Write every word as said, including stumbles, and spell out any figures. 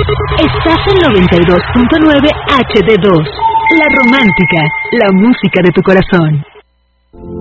Estás en noventa y dos punto nueve H D dos. La Romántica, la música de tu corazón.